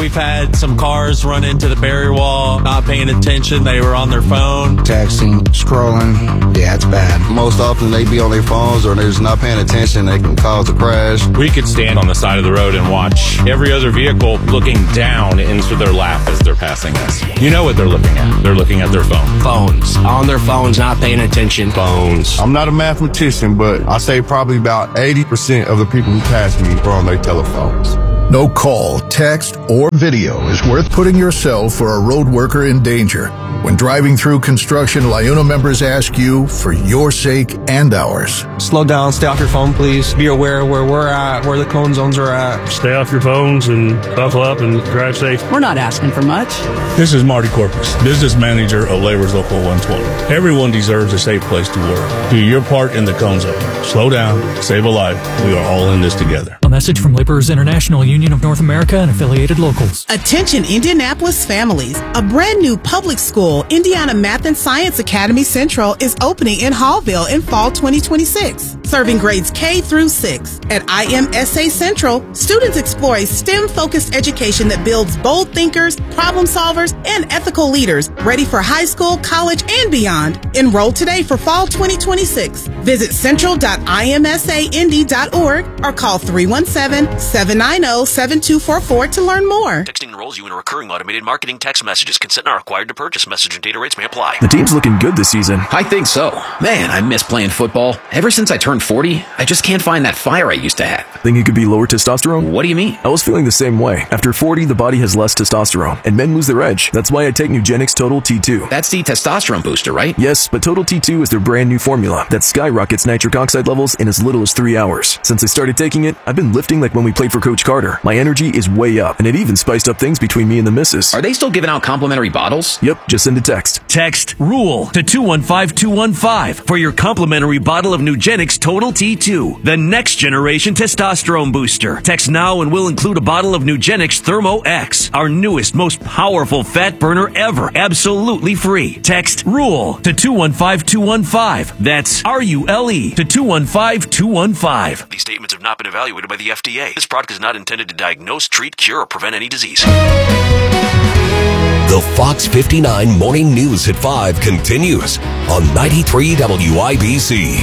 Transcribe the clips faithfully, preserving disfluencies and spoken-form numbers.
We've had some cars run into the barrier wall, not paying attention. They were on their phone. Texting, scrolling. Yeah, it's bad. Most often they be on their phones or they're just not paying attention. They can cause a crash. We could stand on the side of the road and watch every other vehicle looking down into their lap as they're passing us. You know what they're looking at. They're looking at their phone. Phones. On their phones, not paying attention. Phones. I'm not a mathematician, but I say probably about eighty percent of the people who pass me are on their telephones. No call, text, or video is worth putting yourself or a road worker in danger. When driving through construction, LIUNA members ask you for your sake and ours. Slow down, stay off your phone, please. Be aware of where we're at, where the cone zones are at. Stay off your phones and buckle up and drive safe. We're not asking for much. This is Marty Corpus, business manager of Labor's Local one twenty. Everyone deserves a safe place to work. Do your part in the cone zone. Slow down, save a life. We are all in this together. A message from Laborers International Union of North America and affiliated locals. Attention Indianapolis families. A brand new public school, Indiana Math and Science Academy Central, is opening in Hallville in fall twenty twenty-six. Serving grades K through six. At I M S A Central, students explore a STEM-focused education that builds bold thinkers, problem solvers, and ethical leaders ready for high school, college, and beyond. Enroll today for fall twenty twenty-six. Visit central dot I M S A Indy dot org or call three one seven, seven nine zero, seven two four four to learn more. Texting enrolls you in a recurring automated marketing text messages. Consent not required to purchase. Message and data rates may apply. The team's looking good this season. I think so. Man, I miss playing football. Ever since I turned forty, I just can't find that fire I used to have. Think it could be lower testosterone? What do you mean? I was feeling the same way. After forty, the body has less testosterone, and men lose their edge. That's why I take Nugenix Total T two. That's the testosterone booster, right? Yes, but Total T two is their brand new formula that skyrockets nitric oxide levels in as little as three hours. Since I started taking it, I've been lifting like when we played for Coach Carter. My energy is way up, and it even spiced up things between me and the missus. Are they still giving out complimentary bottles? Yep, just send a text. Text RULE to two one five two one five for your complimentary bottle of Nugenix Total T two, the next generation testosterone booster. Text now and we'll include a bottle of Nugenix Thermo X, our newest, most powerful fat burner ever, absolutely free. Text RULE to two one five two one five. That's R U L E to two one five two one five. These statements have not been evaluated by the F D A. This product is not intended to diagnose, treat, cure, or prevent any disease. The Fox fifty-nine Morning News at five continues on ninety-three W I B C.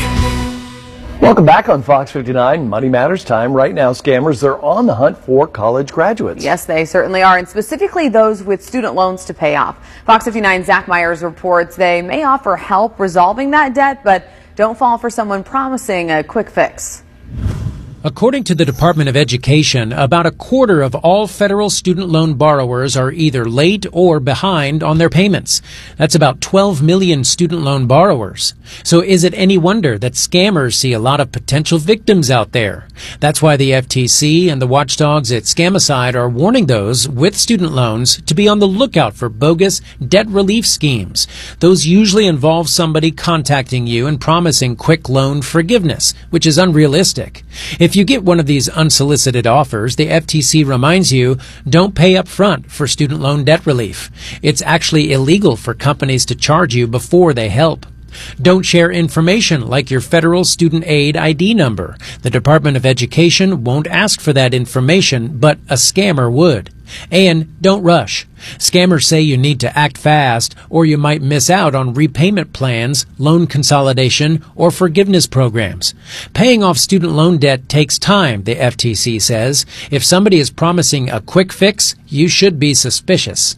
Welcome back on Fox fifty-nine, Money Matters time. Right now, scammers, they're on the hunt for college graduates. Yes, they certainly are, and specifically those with student loans to pay off. Fox fifty-nine's Zach Myers reports they may offer help resolving that debt, but don't fall for someone promising a quick fix. According to the Department of Education, about a quarter of all federal student loan borrowers are either late or behind on their payments. That's about twelve million student loan borrowers. So is it any wonder that scammers see a lot of potential victims out there? That's why the F T C and the watchdogs at Scamicide are warning those with student loans to be on the lookout for bogus debt relief schemes. Those usually involve somebody contacting you and promising quick loan forgiveness, which is unrealistic. If you get one of these unsolicited offers, the F T C reminds you, don't pay up front for student loan debt relief. It's actually illegal for companies to charge you before they help. Don't share information like your federal student aid I D number. The Department of Education won't ask for that information, but a scammer would. And don't rush. Scammers say you need to act fast or you might miss out on repayment plans, loan consolidation, or forgiveness programs. Paying off student loan debt takes time, the F T C says. If somebody is promising a quick fix, you should be suspicious.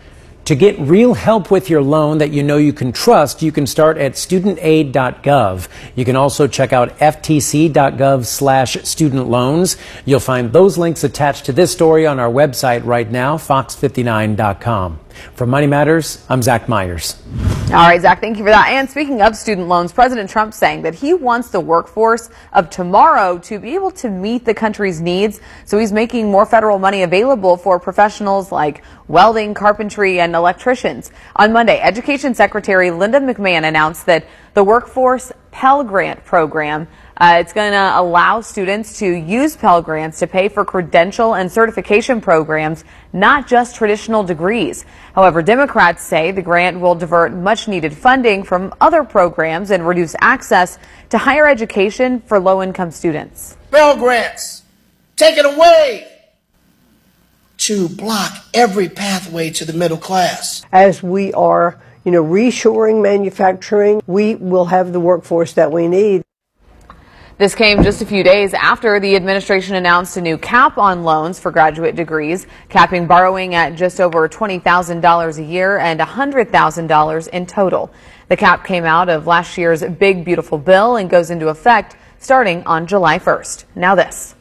To get real help with your loan that you know you can trust, you can start at student aid dot gov. You can also check out F T C dot gov slash student loans. You'll find those links attached to this story on our website right now, fox fifty-nine dot com. For Money Matters, I'm Zach Myers. All right, Zach, thank you for that. And speaking of student loans, President Trump saying that he wants the workforce of tomorrow to be able to meet the country's needs. So he's making more federal money available for professionals like welding, carpentry, and electricians. On Monday, Education Secretary Linda McMahon announced that the Workforce Pell Grant program Uh, it's going to allow students to use Pell Grants to pay for credential and certification programs, not just traditional degrees. However, Democrats say the grant will divert much-needed funding from other programs and reduce access to higher education for low-income students. Pell Grants, take it away. to block every pathway to the middle class. As we are, you know, reshoring manufacturing, we will have the workforce that we need. This came just a few days after the administration announced a new cap on loans for graduate degrees, capping borrowing at just over twenty thousand dollars a year and one hundred thousand dollars in total. The cap came out of last year's Big Beautiful Bill and goes into effect starting on July first. Now this.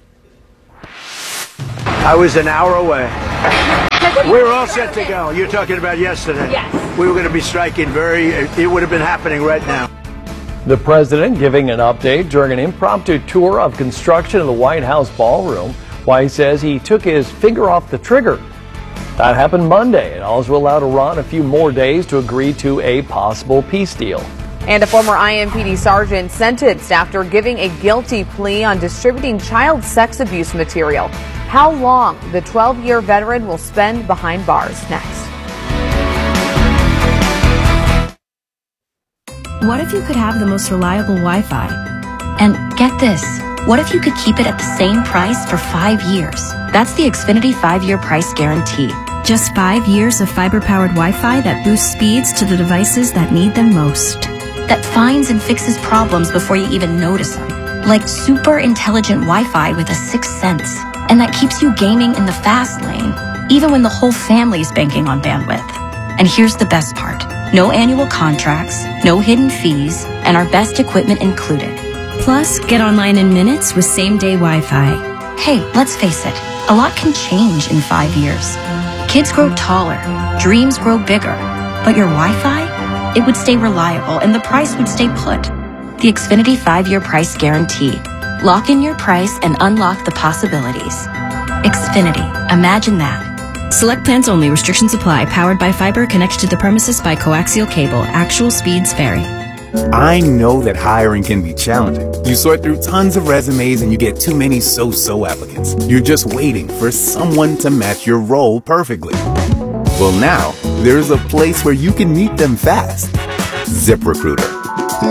I was an hour away. We were all set to go. You're talking about yesterday. Yes. We were going to be striking very, it would have been happening right now. The president giving an update during an impromptu tour of construction in the White House ballroom, while he says he took his finger off the trigger. That happened Monday, and all's will allow Iran a few more days to agree to a possible peace deal. And a former I M P D sergeant sentenced after giving a guilty plea on distributing child sex abuse material. How long the twelve-year veteran will spend behind bars. Next. What if you could have the most reliable Wi-Fi? And get this, what if you could keep it at the same price for five years? That's the Xfinity five-year price guarantee. Just five years of fiber-powered Wi-Fi that boosts speeds to the devices that need them most. That finds and fixes problems before you even notice them. Like super intelligent Wi-Fi with a sixth sense. And that keeps you gaming in the fast lane, even when the whole family's banking on bandwidth. And here's the best part. No annual contracts, no hidden fees, and our best equipment included. Plus, get online in minutes with same-day Wi-Fi. Hey, let's face it, a lot can change in five years. Kids grow taller, dreams grow bigger, but your Wi-Fi, it would stay reliable and the price would stay put. The Xfinity five-year price guarantee. Lock in your price and unlock the possibilities. Xfinity, imagine that. Select plans only. Restrictions apply. Powered by fiber, connected to the premises by coaxial cable. Actual speeds vary. I know that hiring can be challenging. You sort through tons of resumes and you get too many so-so applicants. You're just waiting for someone to match your role perfectly. Well, now there's a place where you can meet them fast. ZipRecruiter.